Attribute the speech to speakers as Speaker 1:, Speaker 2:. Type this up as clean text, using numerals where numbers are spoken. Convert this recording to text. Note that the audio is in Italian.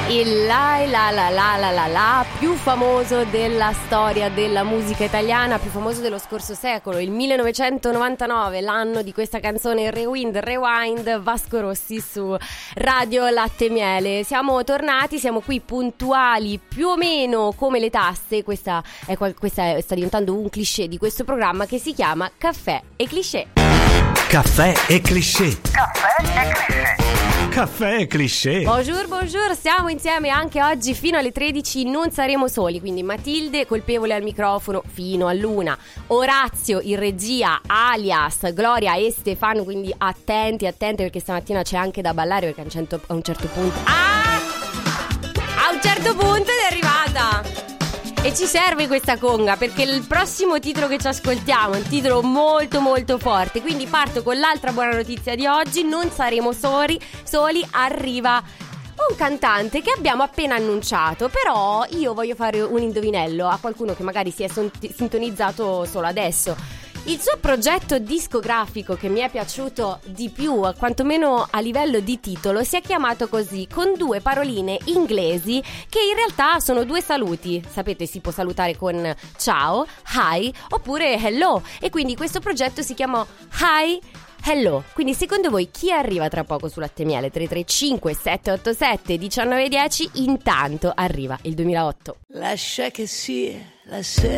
Speaker 1: Il la più famoso della storia della musica italiana, più famoso dello scorso secolo, il 1999, l'anno di questa canzone Rewind, Vasco Rossi su Radio Latte e Miele. Siamo tornati, siamo qui puntuali più o meno come le tasse. Questa sta diventando un cliché di questo programma che si chiama Caffè e Cliché.
Speaker 2: Caffè e Cliché.
Speaker 3: Caffè e Cliché.
Speaker 2: Caffè e Cliché.
Speaker 1: Bonjour, siamo insieme anche oggi fino alle 13, non saremo soli, quindi Matilde colpevole al microfono fino all'1, Orazio in regia alias Gloria e Stefano, quindi attenti perché stamattina c'è anche da ballare perché a un certo punto è arrivata! E ci serve questa conga perché il prossimo titolo che ci ascoltiamo è un titolo molto molto forte. Quindi parto con l'altra buona notizia di oggi: non saremo soli, arriva un cantante che abbiamo appena annunciato. Però io voglio fare un indovinello a qualcuno che magari si è sintonizzato solo adesso. Il suo progetto discografico che mi è piaciuto di più, quantomeno a livello di titolo, si è chiamato così, con due paroline inglesi che in realtà sono due saluti. Sapete, si può salutare con ciao, hi oppure hello, e quindi questo progetto si chiamò Hi Hello. Quindi secondo voi chi arriva tra poco su Latte e Miele? 335 787 1910. Intanto arriva il 2008.
Speaker 4: Lascia che sia la sera